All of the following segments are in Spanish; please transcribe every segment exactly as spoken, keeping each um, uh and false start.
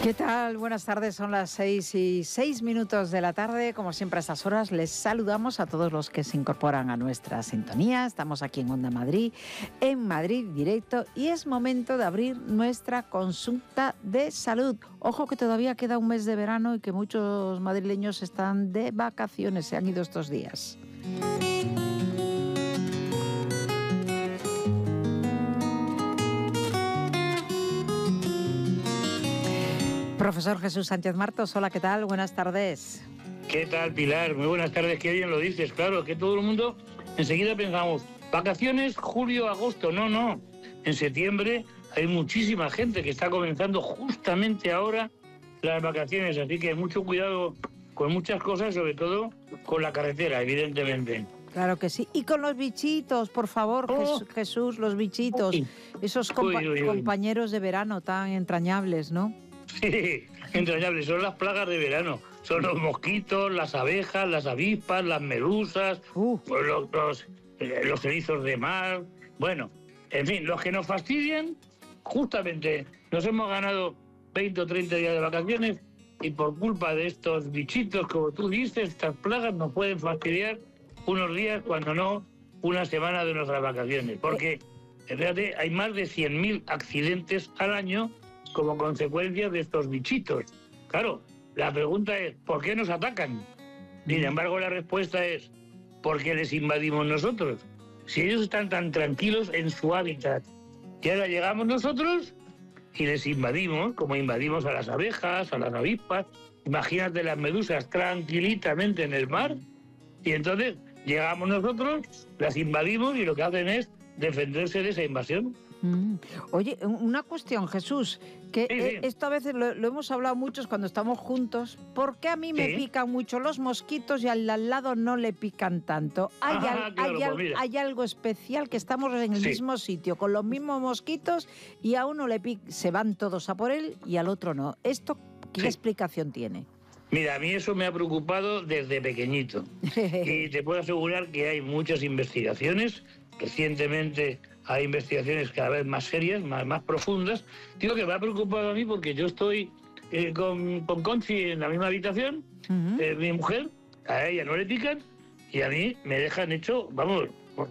¿Qué tal? Buenas tardes, son las seis y seis minutos de la tarde. Como siempre a estas horas les saludamos a todos los que se incorporan a nuestra sintonía. Estamos aquí en Onda Madrid, en Madrid Directo, y es momento de abrir nuestra consulta de salud. Ojo que todavía queda un mes de verano y que muchos madrileños están de vacaciones, se han ido estos días. Profesor Jesús Sánchez Martos, hola, ¿qué tal? Buenas tardes. ¿Qué tal, Pilar? Muy buenas tardes, qué bien lo dices. Claro, que todo el mundo enseguida pensamos, vacaciones, julio, agosto. No, no. En septiembre hay muchísima gente que está comenzando justamente ahora las vacaciones, así que mucho cuidado con muchas cosas, sobre todo con la carretera, evidentemente. Claro que sí. Y con los bichitos, por favor, oh. Jesús, los bichitos, Uy. esos compa- uy, uy, uy. compañeros de verano tan entrañables, ¿no? Sí, entrañables, son las plagas de verano. Son los mosquitos, las abejas, las avispas, las medusas, Uh. los, los, eh, los erizos de mar. Bueno, en fin, los que nos fastidian, justamente nos hemos ganado veinte o treinta días de vacaciones y por culpa de estos bichitos, como tú dices, estas plagas nos pueden fastidiar unos días, cuando no una semana de nuestras vacaciones. Porque, fíjate, hay más de cien mil accidentes al año como consecuencia de estos bichitos. Claro, la pregunta es, ¿por qué nos atacan? Sin embargo, la respuesta es, porque les invadimos nosotros. Si ellos están tan tranquilos en su hábitat, y ahora llegamos nosotros y les invadimos, como invadimos a las abejas, a las avispas, imagínate las medusas tranquilitamente en el mar, y entonces llegamos nosotros, las invadimos y lo que hacen es defenderse de esa invasión. Mm. Oye, una cuestión, Jesús, que sí, sí. Eh, esto a veces lo, lo hemos hablado muchos cuando estamos juntos. ¿Por qué a mí me sí. pican mucho los mosquitos y al, al lado no le pican tanto? ¿Hay, Ah, al, claro, hay, al, pues hay algo especial que estamos en el sí. mismo sitio, con los mismos mosquitos, y a uno le pica, se van todos a por él y al otro no? ¿Esto qué sí. explicación tiene? Mira, a mí eso me ha preocupado desde pequeñito. Y te puedo asegurar que hay muchas investigaciones. Recientemente hay investigaciones cada vez más serias, más, más profundas. Digo que me ha preocupado a mí porque yo estoy eh, con, con Conchi en la misma habitación, uh-huh. eh, mi mujer, a ella no le pican y a mí me dejan hecho, vamos,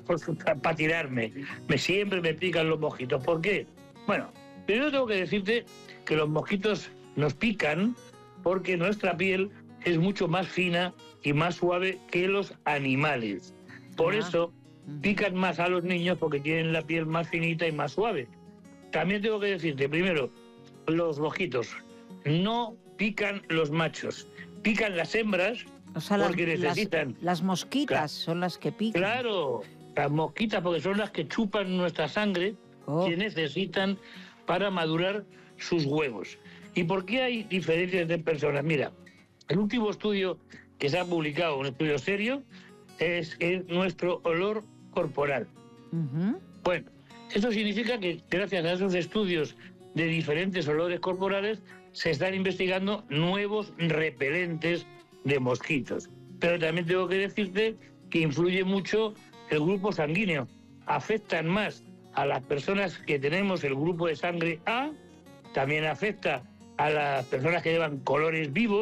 para tirarme. Me, siempre me pican los mosquitos. ¿Por qué? Bueno, primero tengo que decirte que los mosquitos nos pican porque nuestra piel es mucho más fina y más suave que los animales. Por ah. eso pican más a los niños porque tienen la piel más finita y más suave. También tengo que decirte, primero, los mosquitos no pican los machos, pican las hembras, o sea, porque las, necesitan... Las, las mosquitas claro, son las que pican. Claro, las mosquitas porque son las que chupan nuestra sangre oh. y necesitan para madurar sus huevos. ¿Y por qué hay diferencias de personas? Mira, el último estudio que se ha publicado, un estudio serio, es, es nuestro olor corporal. Uh-huh. Bueno, eso significa que gracias a esos estudios de diferentes olores corporales se están investigando nuevos repelentes de mosquitos. Pero también tengo que decirte que influye mucho el grupo sanguíneo. Afectan más a las personas que tenemos el grupo de sangre A, también afecta a las personas que llevan colores vivos,